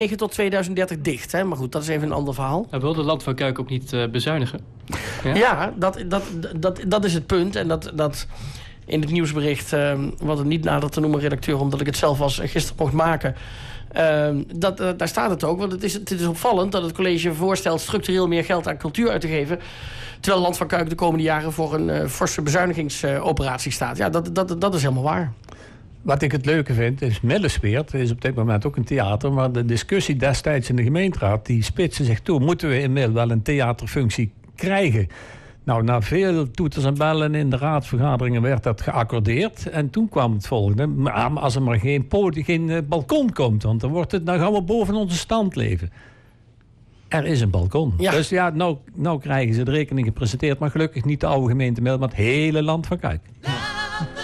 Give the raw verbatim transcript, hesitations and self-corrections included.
tot tweeduizend dertig dicht. Hè? Maar goed, dat is even een ander verhaal. Hij wilde Land van Kuik ook niet uh, bezuinigen. Ja, ja dat, dat, dat, dat is het punt. En dat, dat in het nieuwsbericht, uh, wat het niet nader te noemen redacteur, omdat ik het zelf als gisteren mocht maken. Uh, dat, uh, daar staat het ook. Want het is, het is opvallend dat het college voorstelt structureel meer geld aan cultuur uit te geven. Terwijl Land van Kuik de komende jaren voor een uh, forse bezuinigingsoperatie uh, staat. Ja, dat, dat, dat is helemaal waar. Wat ik het leuke vind, is Millesweert is op dit moment ook een theater. Maar de discussie destijds in de gemeenteraad, die spitste zich toe. Moeten we in Mil wel een theaterfunctie krijgen? Nou, na veel toeters en bellen in de raadsvergaderingen werd dat geaccordeerd. En toen kwam het volgende. Maar als er maar geen, podium, geen uh, balkon komt, want dan, wordt het, dan gaan we boven onze stand leven. Er is een balkon. Ja. Dus ja, nou, nou krijgen ze de rekening gepresenteerd. Maar gelukkig niet de oude gemeente Mil, maar het hele Land van Kuik.